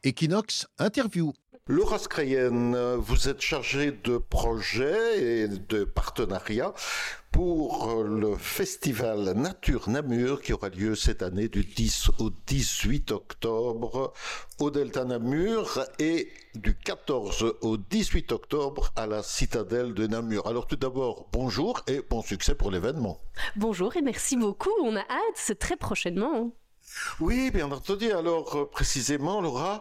Equinox Interview. Laura Scrayen, vous êtes chargée de projets et de partenariats pour le festival Nature Namur qui aura lieu cette année du 10 au 18 octobre au Delta Namur et du 14 au 18 octobre à la citadelle de Namur. Alors tout d'abord, bonjour et bon succès pour l'événement. Bonjour et merci beaucoup, on a hâte, c'est très prochainement. Oui, bien entendu. Alors, précisément, Laura,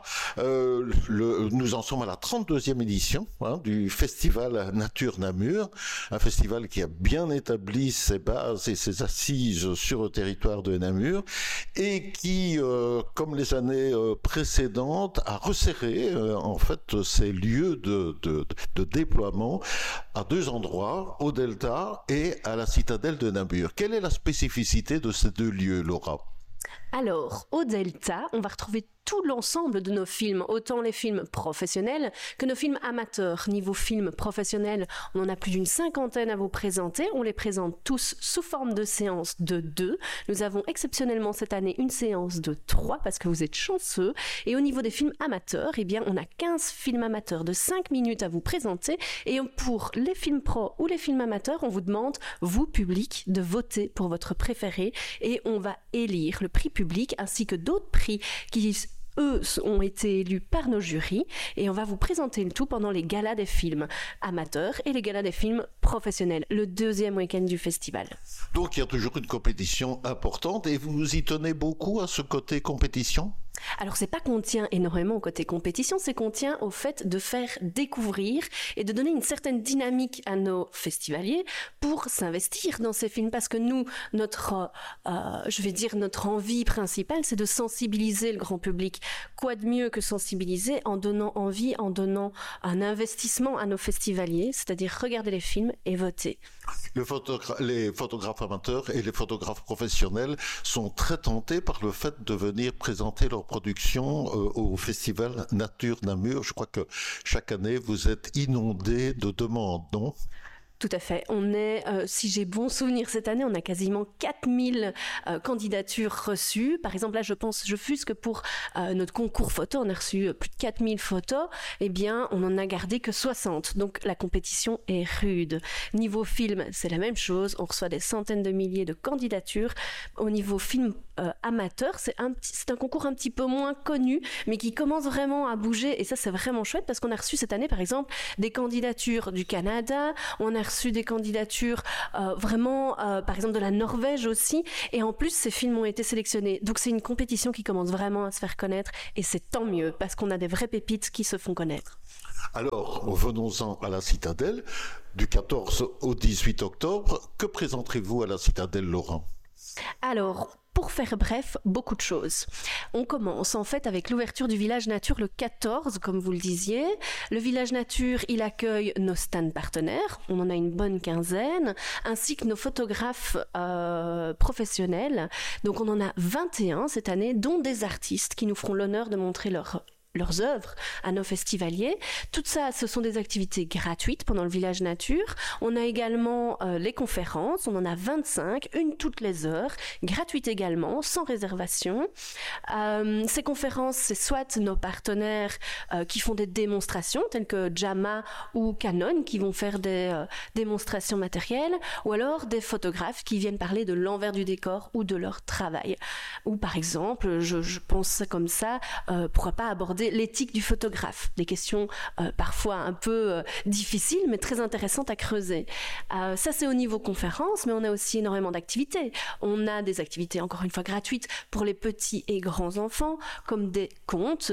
nous en sommes à la 32e édition du Festival Nature Namur, un festival qui a bien établi ses bases et ses assises sur le territoire de Namur et qui, comme les années précédentes, a resserré en fait ses lieux de déploiement à deux endroits, au Delta et à la citadelle de Namur. Quelle est la spécificité de ces deux lieux, Laura ? Alors, au Delta, on va retrouver tout l'ensemble de nos films, autant les films professionnels que nos films amateurs. Niveau film professionnel, on en a plus d'une 50aine à vous présenter. On les présente tous sous forme de séance de 2. Nous avons exceptionnellement cette année une séance de 3 parce que vous êtes chanceux. Et au niveau des films amateurs, eh bien, on a 15 films amateurs de 5 minutes à vous présenter. Et pour les films pro ou les films amateurs, on vous demande, vous, public, de voter pour votre préféré. Et on va élire le prix public ainsi que d'autres prix qui eux ont été élus par nos jurys et on va vous présenter le tout pendant les galas des films amateurs et les galas des films professionnels, le deuxième week-end du festival. Donc il y a toujours une compétition importante et vous y tenez beaucoup à ce côté compétition ? Alors c'est pas qu'on tient énormément au côté compétition, c'est qu'on tient au fait de faire découvrir et de donner une certaine dynamique à nos festivaliers pour s'investir dans ces films parce que nous, notre envie principale, c'est de sensibiliser le grand public. Quoi de mieux que sensibiliser en donnant envie, en donnant un investissement à nos festivaliers, c'est-à-dire regarder les films et voter. Les photographes amateurs et les photographes professionnels sont très tentés par le fait de venir présenter leur production au festival Nature Namur. Je crois que chaque année, vous êtes inondés de demandes, non ? Tout à fait. On est, si j'ai bon souvenir cette année, on a quasiment 4000 candidatures reçues. Par exemple, là, je fuse que pour notre concours photo, on a reçu plus de 4000 photos. Eh bien, on en a gardé que 60. Donc, la compétition est rude. Niveau film, c'est la même chose. On reçoit des centaines de milliers de candidatures. Au niveau film amateur, c'est un concours un petit peu moins connu, mais qui commence vraiment à bouger. Et ça, c'est vraiment chouette parce qu'on a reçu cette année, par exemple, des candidatures du Canada. On a reçu des candidatures par exemple de la Norvège aussi, et en plus ces films ont été sélectionnés, donc c'est une compétition qui commence vraiment à se faire connaître et c'est tant mieux parce qu'on a des vraies pépites qui se font connaître. Alors venons-en à la citadelle du 14 au 18 octobre. Que présenterez-vous à la citadelle, Laurent ? Alors, pour faire bref, beaucoup de choses. On commence en fait avec l'ouverture du Village Nature le 14, comme vous le disiez. Le Village Nature, il accueille nos stands partenaires, on en a une bonne quinzaine, ainsi que nos photographes professionnels. Donc on en a 21 cette année, dont des artistes qui nous feront l'honneur de montrer leurs œuvres à nos festivaliers. Tout ça, ce sont des activités gratuites pendant le Village Nature. On a également les conférences, on en a 25, une toutes les heures, gratuites également, sans réservation. Ces conférences, c'est soit nos partenaires qui font des démonstrations, telles que JAMA ou Canon, qui vont faire des démonstrations matérielles, ou alors des photographes qui viennent parler de l'envers du décor ou de leur travail. Ou par exemple, je pense comme ça, pourquoi pas aborder l'éthique du photographe, des questions parfois un peu difficiles mais très intéressantes à creuser. Ça c'est au niveau conférence, mais on a aussi énormément d'activités. On a des activités encore une fois gratuites pour les petits et grands enfants, comme des contes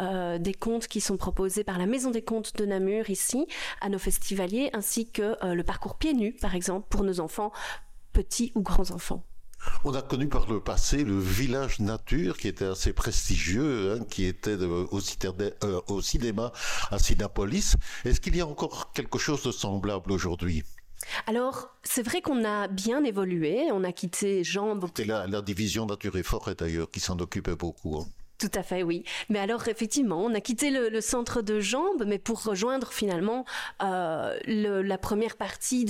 qui sont proposés par la Maison des Contes de Namur ici, à nos festivaliers, ainsi que le parcours pieds nus par exemple pour nos enfants, petits ou grands enfants. On a connu par le passé le Village Nature qui était assez prestigieux, qui était au cinéma à Cinépolis. Est-ce qu'il y a encore quelque chose de semblable aujourd'hui ? Alors, c'est vrai qu'on a bien évolué, on a quitté Jean... C'était la division Nature et Forêt d'ailleurs qui s'en occupait beaucoup. Tout à fait, oui. Mais alors, effectivement, on a quitté le centre de Jambes, mais pour rejoindre finalement la première partie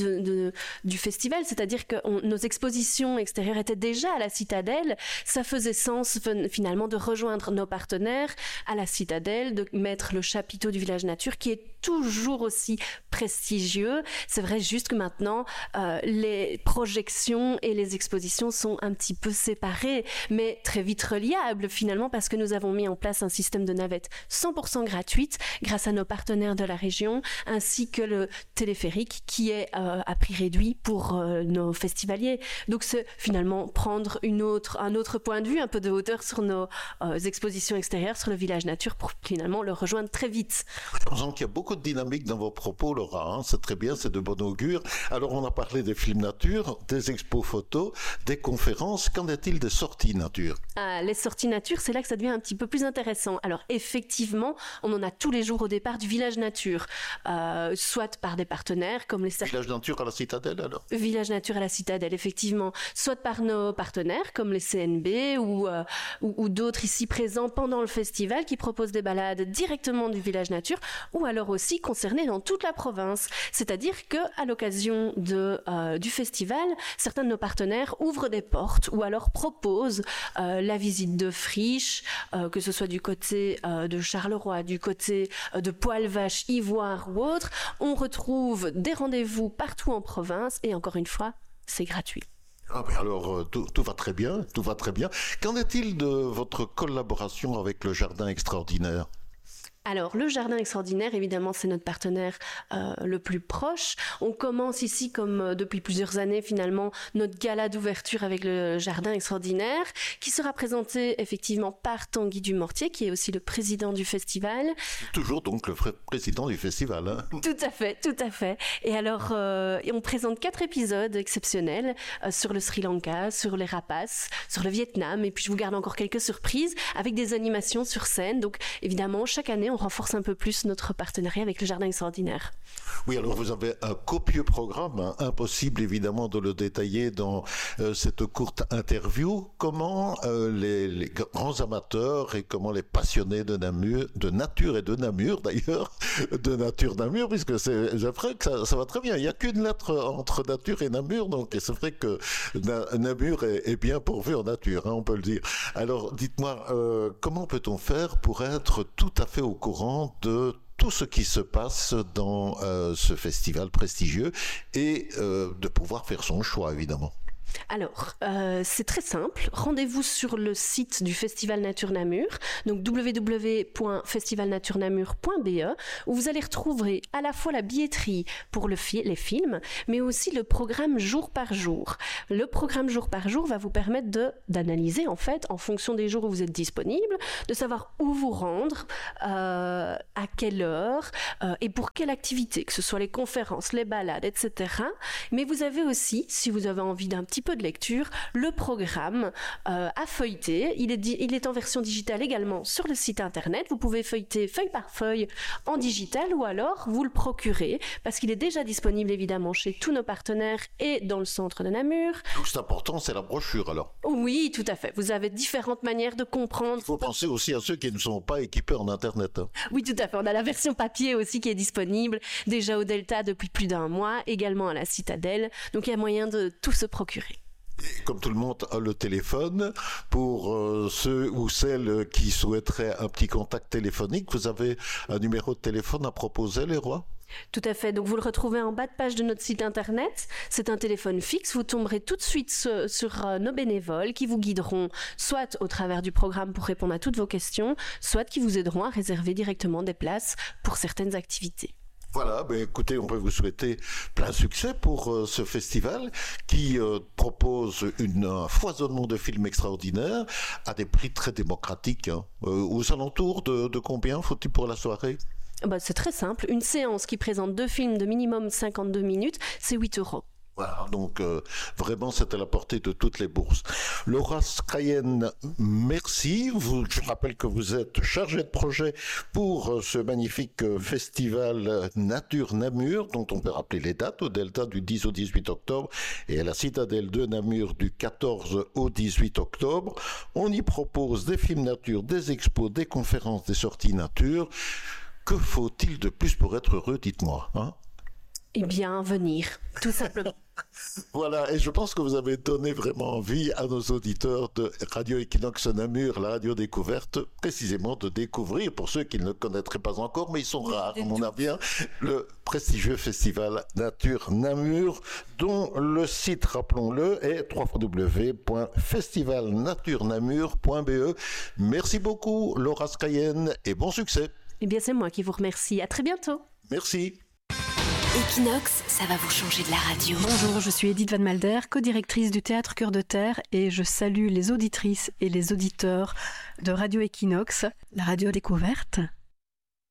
du festival, c'est-à-dire que nos expositions extérieures étaient déjà à la Citadelle. Ça faisait sens finalement de rejoindre nos partenaires à la Citadelle, de mettre le chapiteau du village nature qui est toujours aussi prestigieux. C'est vrai juste que maintenant, les projections et les expositions sont un petit peu séparées, mais très vite reliables finalement parce que nous avons mis en place un système de navette 100% gratuite grâce à nos partenaires de la région, ainsi que le téléphérique qui est à prix réduit pour nos festivaliers. Donc c'est finalement prendre un autre point de vue, un peu de hauteur sur nos expositions extérieures, sur le village nature pour finalement le rejoindre très vite. Je sens qu'il y a beaucoup de dynamique dans vos propos, Laura, hein. C'est très bien, c'est de bon augure. Alors on a parlé des films nature, des expos photos, des conférences. Qu'en est-il des sorties nature? Les sorties nature, c'est là que ça devient un petit peu plus intéressant. Alors effectivement, on en a tous les jours au départ du village nature, soit par des partenaires comme les... Village nature à la Citadelle alors? Village nature à la Citadelle, effectivement. Soit par nos partenaires comme les CNB ou d'autres ici présents pendant le festival qui proposent des balades directement du village nature, ou alors aussi concernés dans toute la province. C'est-à-dire qu'à l'occasion du festival, certains de nos partenaires ouvrent des portes ou alors proposent la visite de friches, que ce soit du côté de Charleroi, du côté de Poil-Vache, Ivoire ou autre. On retrouve des rendez-vous partout en province et encore une fois, c'est gratuit. Ah ben alors, tout va très bien, tout va très bien. Qu'en est-il de votre collaboration avec le Jardin Extraordinaire? Alors, le Jardin Extraordinaire, évidemment, c'est notre partenaire le plus proche. On commence ici, comme depuis plusieurs années, finalement, notre gala d'ouverture avec le Jardin Extraordinaire, qui sera présenté effectivement par Tanguy Dumortier, qui est aussi le président du festival. Toujours donc le président du festival. Hein. Tout à fait, tout à fait. Et alors, on présente 4 épisodes exceptionnels sur le Sri Lanka, sur les rapaces, sur le Vietnam, et puis je vous garde encore quelques surprises avec des animations sur scène. Donc, évidemment, chaque année, on renforce un peu plus notre partenariat avec le Jardin Extraordinaire. Oui, alors vous avez un copieux programme, hein, impossible évidemment de le détailler dans cette courte interview. Comment les grands amateurs et comment les passionnés de nature et de Namur d'ailleurs, de nature Namur, puisque c'est vrai que ça va très bien. Il n'y a qu'une lettre entre nature et Namur, donc c'est vrai que Namur est bien pourvu en nature, hein, on peut le dire. Alors dites-moi, comment peut-on faire pour être tout à fait au courant de tout ce qui se passe dans ce festival prestigieux et de pouvoir faire son choix, évidemment? Alors, c'est très simple. Rendez-vous sur le site du Festival Nature Namur, donc www.festivalnaturenamur.be, où vous allez retrouver à la fois la billetterie pour les films, mais aussi le programme jour par jour. Le programme jour par jour va vous permettre d'analyser, en fait, en fonction des jours où vous êtes disponible, de savoir où vous rendre, à quelle heure, et pour quelle activité, que ce soit les conférences, les balades, etc. Mais vous avez aussi, si vous avez envie d'un petit peu de lecture, le programme à feuilleter. Il est en version digitale également sur le site internet. Vous pouvez feuilleter feuille par feuille en digital ou alors vous le procurez parce qu'il est déjà disponible évidemment chez tous nos partenaires et dans le centre de Namur. Donc c'est important, c'est la brochure alors? Oui, tout à fait. Vous avez différentes manières de comprendre. Il faut penser aussi à ceux qui ne sont pas équipés en internet. Hein. Oui, tout à fait. On a la version papier aussi qui est disponible déjà au Delta depuis plus d'1 mois, également à la Citadelle. Donc il y a moyen de tout se procurer. Et comme tout le monde a le téléphone, pour ceux ou celles qui souhaiteraient un petit contact téléphonique, vous avez un numéro de téléphone à proposer, les rois? Tout à fait. Donc vous le retrouvez en bas de page de notre site internet. C'est un téléphone fixe. Vous tomberez tout de suite sur nos bénévoles qui vous guideront soit au travers du programme pour répondre à toutes vos questions, soit qui vous aideront à réserver directement des places pour certaines activités. Voilà, ben écoutez, on peut vous souhaiter plein succès pour ce festival qui propose un foisonnement de films extraordinaires à des prix très démocratiques. Hein. Aux alentours de combien faut-il pour la soirée? C'est très simple. Une séance qui présente 2 films de minimum 52 minutes, c'est 8 €. Voilà, donc vraiment c'est à la portée de toutes les bourses. Laura Scayen, merci. Je rappelle que vous êtes chargée de projet pour ce magnifique festival Nature Namur, dont on peut rappeler les dates, au Delta du 10 au 18 octobre et à la Citadelle de Namur du 14 au 18 octobre. On y propose des films nature, des expos, des conférences, des sorties nature. Que faut-il de plus pour être heureux, dites-moi, hein? Eh bien, venir, tout simplement. Voilà, et je pense que vous avez donné vraiment envie à nos auditeurs de Radio Equinox Namur, la radio découverte, précisément de découvrir, pour ceux qui ne le connaîtraient pas encore, mais ils sont rares, à mon avis, le prestigieux festival Nature Namur, dont le site, rappelons-le, est www.festivalnaturenamur.be. Merci beaucoup, Laura Scayen, et bon succès. Eh bien, c'est moi qui vous remercie. À très bientôt. Merci. Equinox, ça va vous changer de la radio. Bonjour, je suis Edith Van Malder, co-directrice du Théâtre Cœur de Terre, et je salue les auditrices et les auditeurs de Radio Equinox, la radio découverte.